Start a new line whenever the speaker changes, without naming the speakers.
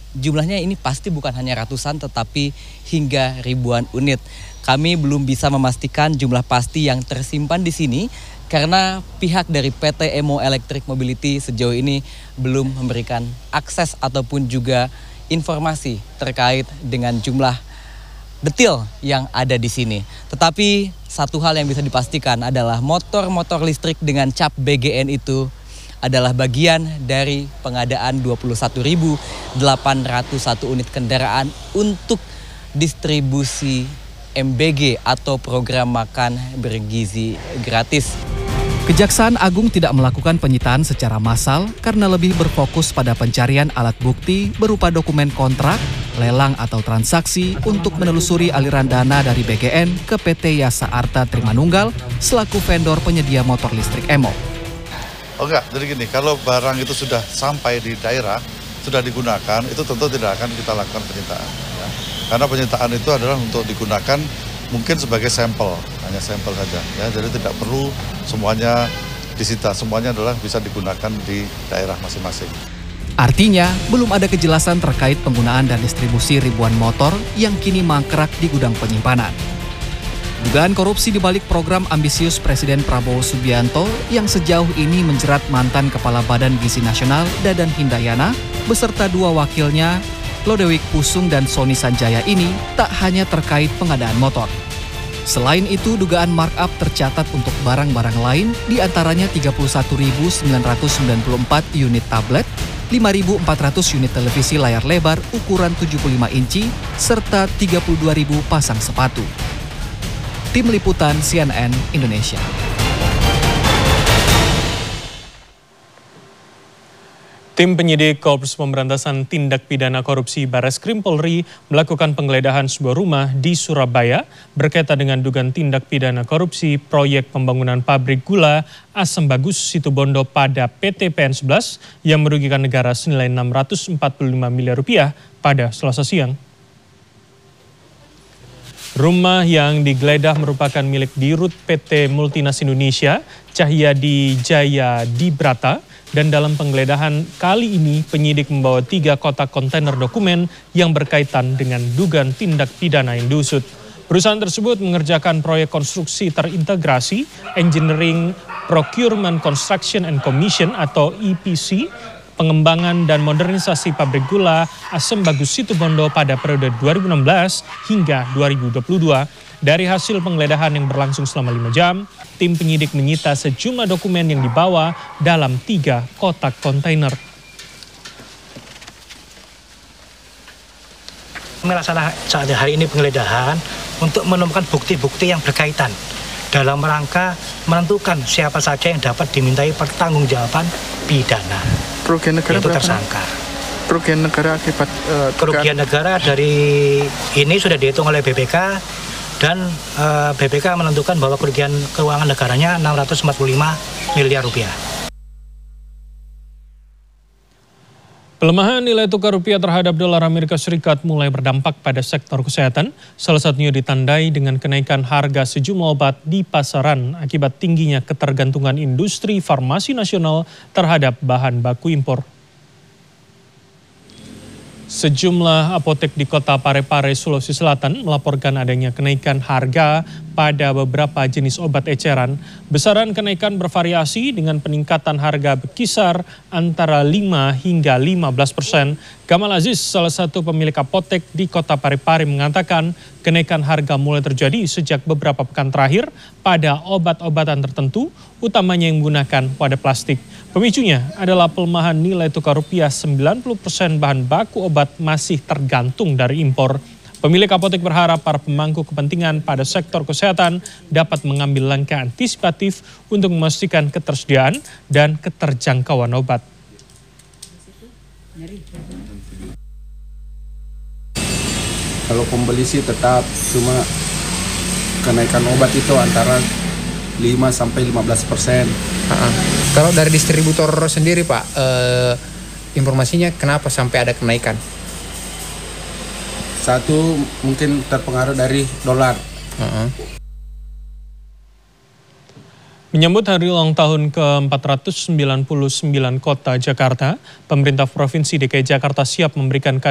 jumlahnya ini pasti bukan hanya ratusan tetapi hingga ribuan unit. Kami belum bisa memastikan jumlah pasti yang tersimpan di sini karena pihak dari PT Emo Electric Mobility sejauh ini belum memberikan akses ataupun juga informasi terkait dengan jumlah detil yang ada di sini. Tetapi satu hal yang bisa dipastikan adalah motor-motor listrik dengan cap BGN itu adalah bagian dari pengadaan 21.801 unit kendaraan untuk distribusi MBG atau program makan bergizi gratis.
Kejaksaan Agung tidak melakukan penyitaan secara massal karena lebih berfokus pada pencarian alat bukti berupa dokumen kontrak, lelang atau transaksi untuk menelusuri aliran dana dari BGN ke PT Yasa Arta Trimanunggal selaku vendor penyedia motor listrik Emo.
Oh enggak, jadi gini, kalau barang itu sudah sampai di daerah, sudah digunakan, itu tentu tidak akan kita lakukan penyitaan. Ya. Karena penyitaan itu adalah untuk digunakan mungkin sebagai sampel, hanya sampel saja. Ya. Jadi tidak perlu semuanya disita, semuanya adalah bisa digunakan di daerah masing-masing.
Artinya, belum ada kejelasan terkait penggunaan dan distribusi ribuan motor yang kini mangkrak di gudang penyimpanan. Dugaan korupsi di balik program ambisius Presiden Prabowo Subianto yang sejauh ini menjerat mantan Kepala Badan Gizi Nasional Dadan Hindayana beserta dua wakilnya, Lodewijk Pusung dan Sony Sanjaya ini tak hanya terkait pengadaan motor. Selain itu, dugaan markup tercatat untuk barang-barang lain, diantaranya 31.994 unit tablet, 5.400 unit televisi layar lebar ukuran 75 inci, serta 32.000 pasang sepatu. Tim Liputan CNN Indonesia.
Tim penyidik Korps Pemberantasan Tindak Pidana Korupsi Barreskrim Polri melakukan penggeledahan sebuah rumah di Surabaya berkaitan dengan dugaan tindak pidana korupsi proyek pembangunan pabrik gula Asam Bagus Situbondo pada PT PN11 yang merugikan negara senilai 645 miliar rupiah pada Selasa siang. Rumah yang digeledah merupakan milik Dirut PT Multinas Indonesia, Cahyadi Jaya Dibrata, dan dalam penggeledahan kali ini penyidik membawa 3 kotak kontainer dokumen yang berkaitan dengan dugaan tindak pidana yang diusut. Perusahaan tersebut mengerjakan proyek konstruksi terintegrasi, Engineering Procurement Construction and Commission atau EPC, pengembangan dan modernisasi pabrik gula Asam Bagus Situbondo pada periode 2016 hingga 2022. Dari hasil penggeledahan yang berlangsung selama 5 jam, tim penyidik menyita sejumlah dokumen yang dibawa dalam 3 kotak kontainer.
Melaksanakan saat hari ini penggeledahan untuk menemukan bukti-bukti yang berkaitan dalam rangka menentukan siapa saja yang dapat dimintai pertanggungjawaban pidana.
Kerugian negara
itu tersangka.
Kerugian negara akibat
kerugian negara dari ini sudah dihitung oleh BPK dan BPK menentukan bahwa kerugian keuangan negaranya 645 miliar rupiah.
Pelemahan nilai tukar rupiah terhadap dolar Amerika Serikat mulai berdampak pada sektor kesehatan. Salah satunya ditandai dengan kenaikan harga sejumlah obat di pasaran akibat tingginya ketergantungan industri farmasi nasional terhadap bahan baku impor. Sejumlah apotek di kota Parepare, Sulawesi Selatan melaporkan adanya kenaikan harga pada beberapa jenis obat eceran. Besaran kenaikan bervariasi dengan peningkatan harga berkisar antara 5 hingga 15%. Gamal Aziz, salah satu pemilik apotek di kota Parepare mengatakan kenaikan harga mulai terjadi sejak beberapa pekan terakhir pada obat-obatan tertentu, utamanya yang menggunakan wadah plastik. Pemicunya adalah pelemahan nilai tukar rupiah. 90% bahan baku obat masih tergantung dari impor. Pemilik apotek berharap para pemangku kepentingan pada sektor kesehatan dapat mengambil langkah antisipatif untuk memastikan ketersediaan dan keterjangkauan obat.
Kalau pembeli sih tetap, cuma kenaikan obat itu antara 5-15%.
Kalau dari distributor sendiri Pak, informasinya kenapa sampai ada kenaikan?
Satu mungkin terpengaruh dari dolar.
Menyambut hari ulang tahun ke-499 Kota Jakarta, pemerintah Provinsi DKI Jakarta siap memberikan